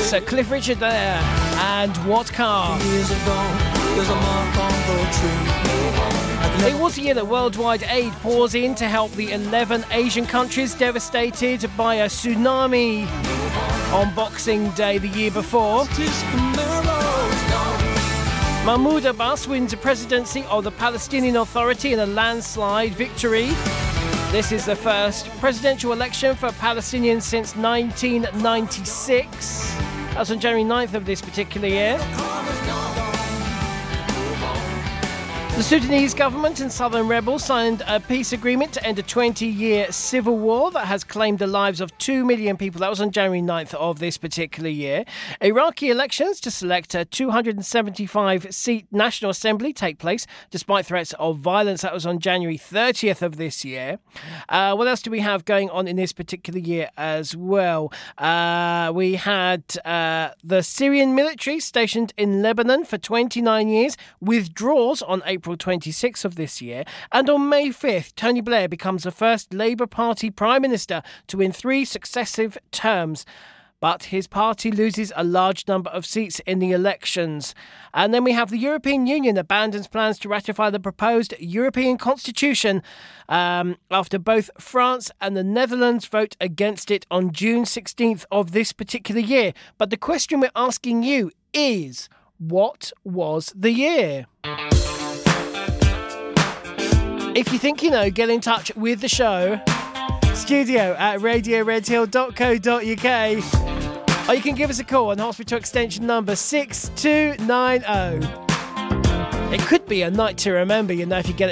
Yes, Cliff Richard there. And what car? Years ago, there's a mark on the tree. It was the year that worldwide aid pours in to help the 11 Asian countries devastated by a tsunami on Boxing Day the year before. Mahmoud Abbas wins the presidency of the Palestinian Authority in a landslide victory. This is the first presidential election for Palestinians since 1996. That was on January 9th of this particular year. The Sudanese government and southern rebels signed a peace agreement to end a 20-year civil war that has claimed the lives of 2 million people. That was on January 9th of this particular year. Iraqi elections to select a 275-seat National Assembly take place despite threats of violence. That was on January 30th of this year. What else do we have going on in this particular year as well? We had the Syrian military stationed in Lebanon for 29 years withdraws on April 26th of this year, and on May 5th, Tony Blair becomes the first Labour Party Prime Minister to win 3 successive terms. But his party loses a large number of seats in the elections. And then we have the European Union abandons plans to ratify the proposed European Constitution after both France and the Netherlands vote against it on June 16th of this particular year. But the question we're asking you is, what was the year? If you think you know, get in touch with the show. Studio at radioredhill.co.uk, or you can give us a call on hospital extension number 6290. It could be a night to remember, if you get it